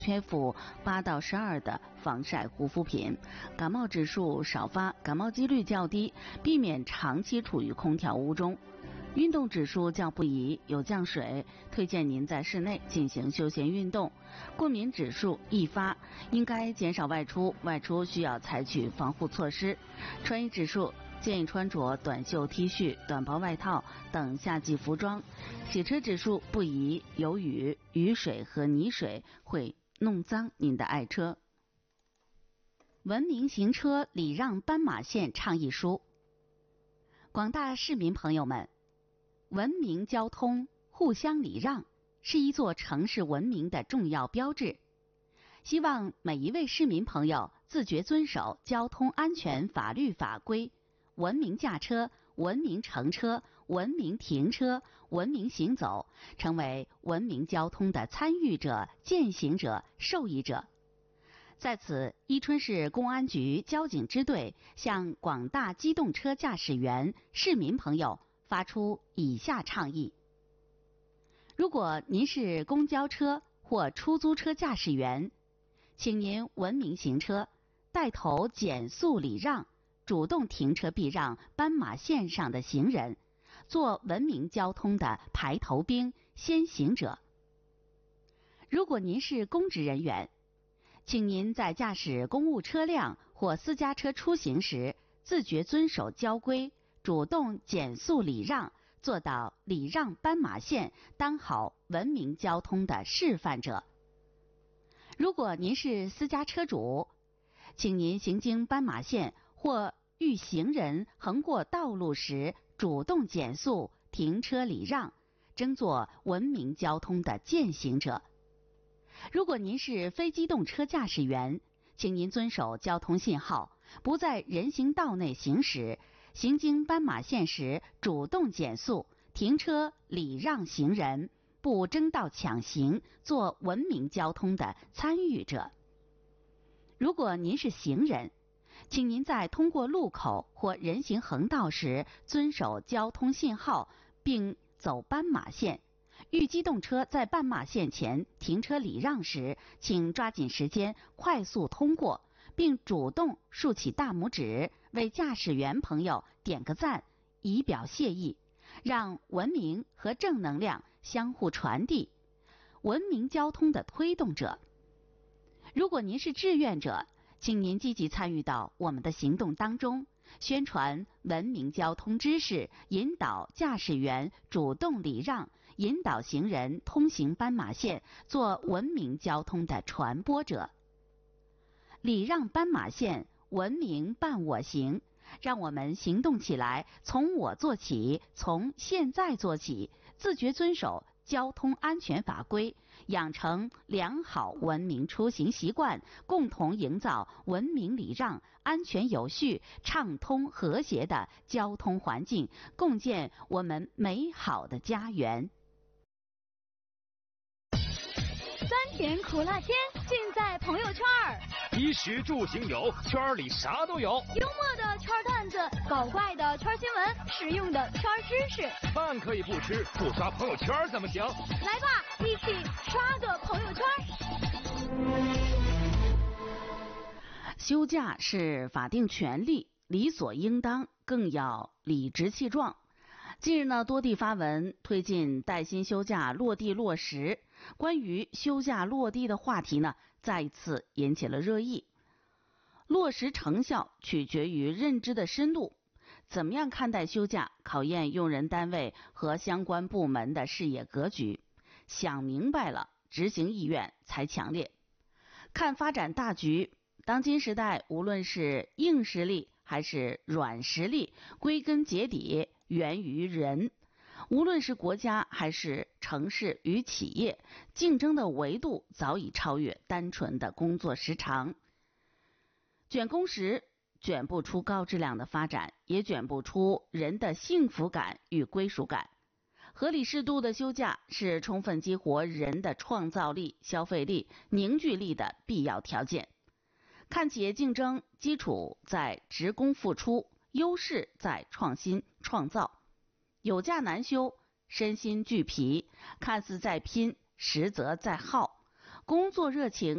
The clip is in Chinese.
SPF 8到12的防晒护肤品，感冒指数少发，感冒几率较低，避免长期处于空调屋中。运动指数较不宜，有降水，推荐您在室内进行休闲运动。过敏指数易发，应该减少外出，外出需要采取防护措施。穿衣指数建议穿着短袖 T 恤、短薄外套等夏季服装。洗车指数不宜，有雨、雨水和泥水会弄脏您的爱车。文明行车礼让斑马线倡议书。广大市民朋友们，文明交通、互相礼让是一座城市文明的重要标志。希望每一位市民朋友自觉遵守交通安全法律法规，文明驾车、文明乘车、文明停车、文明行走，成为文明交通的参与者、践行者、受益者。在此，伊春市公安局交警支队向广大机动车驾驶员、市民朋友发出以下倡议：如果您是公交车或出租车驾驶员，请您文明行车，带头减速礼让，主动停车避让斑马线上的行人，做文明交通的排头兵、先行者。如果您是公职人员，请您在驾驶公务车辆或私家车出行时，自觉遵守交规，主动减速礼让，做到礼让斑马线，当好文明交通的示范者。如果您是私家车主，请您行经斑马线或遇行人横过道路时，主动减速、停车礼让，争做文明交通的践行者。如果您是非机动车驾驶员，请您遵守交通信号，不在人行道内行驶，行经斑马线时主动减速、停车礼让行人，不争道抢行，做文明交通的参与者。如果您是行人，请您在通过路口或人行横道时遵守交通信号，并走斑马线。遇机动车在斑马线前停车礼让时，请抓紧时间快速通过，并主动竖起大拇指，为驾驶员朋友点个赞，以表谢意，让文明和正能量相互传递，文明交通的推动者。如果您是志愿者，请您积极参与到我们的行动当中，宣传文明交通知识，引导驾驶员主动礼让，引导行人通行斑马线，做文明交通的传播者。礼让斑马线，文明伴我行，让我们行动起来，从我做起，从现在做起，自觉遵守交通安全法规，养成良好文明出行习惯，共同营造文明礼让、安全有序、畅通和谐的交通环境，共建我们美好的家园。 酸甜苦辣鲜，尽在朋友圈儿。 衣食住行有，圈里啥都有。 幽默的圈段子，搞怪的圈新闻，实用的圈知识。 饭可以不吃，不刷朋友圈怎么行？ 来吧，一起刷个朋友圈。 休假是法定权利，理所应当，更要理直气壮。近日呢，多地发文推进带薪休假落地落实，关于休假落地的话题呢，再一次引起了热议。落实成效取决于认知的深度，怎么样看待休假，考验用人单位和相关部门的视野格局。想明白了，执行意愿才强烈。看发展大局，当今时代无论是硬实力还是软实力，归根结底源于人。无论是国家还是城市与企业，竞争的维度早已超越单纯的工作时长。卷工时卷不出高质量的发展，也卷不出人的幸福感与归属感。合理适度的休假是充分激活人的创造力、消费力、凝聚力的必要条件。看企业竞争，基础在职工付出，优势在创新创造。有假难休，身心俱疲，看似在拼，实则在耗。工作热情